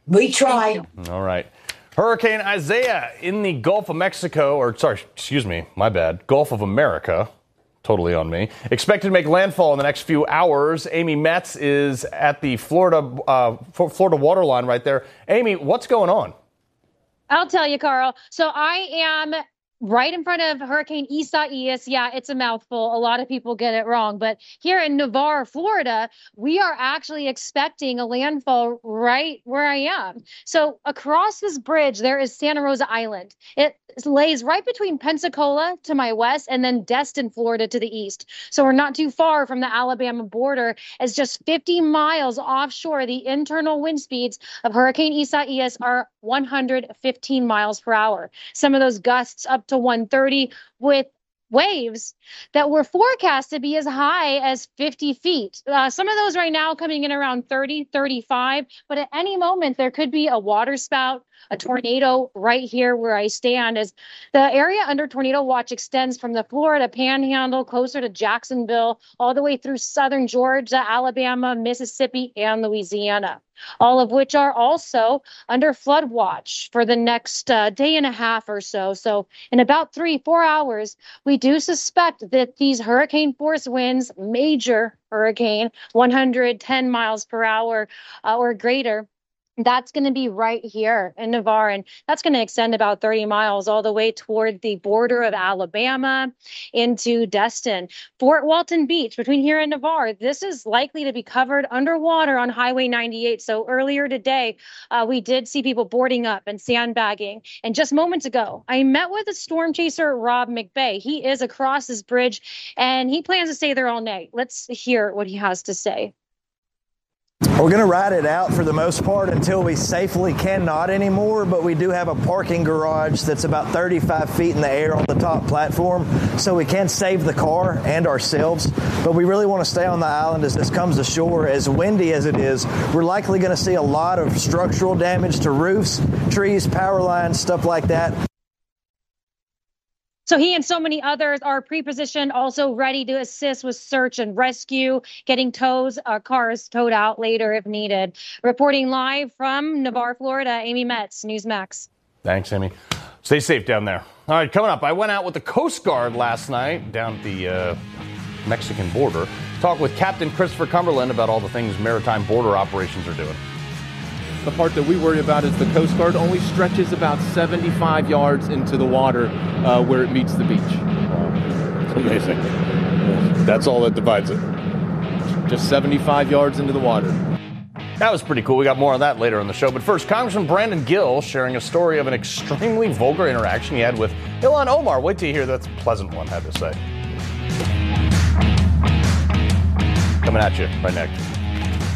We try. All right. Hurricane Isaiah in the Gulf of Mexico, my bad, Gulf of America. Totally on me. Expected to make landfall in the next few hours. Amy Metz is at the Florida waterline right there. Amy, what's going on? I'll tell you, Carl. So I am right in front of Hurricane Isaias. Yeah, it's a mouthful. A lot of people get it wrong. But here in Navarre, Florida, we are actually expecting a landfall right where I am. So across this bridge, there is Santa Rosa Island. It lays right between Pensacola to my west and then Destin, Florida to the east. So we're not too far from the Alabama border. As just 50 miles offshore, the internal wind speeds of Hurricane Isaias are 115 miles per hour. Some of those gusts up to 130 with waves that were forecast to be as high as 50 feet. Some of those right now coming in around 30, 35, but at any moment there could be a water spout, a tornado right here where I stand, as the area under tornado watch extends from the Florida Panhandle closer to Jacksonville all the way through southern Georgia, Alabama, Mississippi, and Louisiana, all of which are also under flood watch for the next day and a half or so. So in about 3-4 hours, we do suspect that these hurricane force winds, major hurricane, 110 miles per hour or greater, that's going to be right here in Navarre, and that's going to extend about 30 miles all the way toward the border of Alabama into Destin. Fort Walton Beach, between here and Navarre, this is likely to be covered underwater on Highway 98. So earlier today, we did see people boarding up and sandbagging. And just moments ago, I met with a storm chaser, Rob McVay. He is across this bridge, and he plans to stay there all night. Let's hear what he has to say. We're going to ride it out for the most part until we safely cannot anymore, but we do have a parking garage that's about 35 feet in the air on the top platform, so we can save the car and ourselves. But we really want to stay on the island as this comes ashore. As windy as it is, we're likely going to see a lot of structural damage to roofs, trees, power lines, stuff like that. So he and so many others are pre-positioned, also ready to assist with search and rescue, getting cars towed out later if needed. Reporting live from Navarre, Florida, Amy Metz, Newsmax. Thanks, Amy. Stay safe down there. All right, coming up, I went out with the Coast Guard last night down at the Mexican border to talk with Captain Christopher Cumberland about all the things maritime border operations are doing. The part that we worry about is the Coast Guard only stretches about 75 yards into the water where it meets the beach. Wow. It's amazing. That's all that divides it. Just 75 yards into the water. That was pretty cool. We got more on that later in the show. But first, Congressman Brandon Gill sharing a story of an extremely vulgar interaction he had with Ilhan Omar. Wait till you hear that pleasant one had to say. Coming at you right next.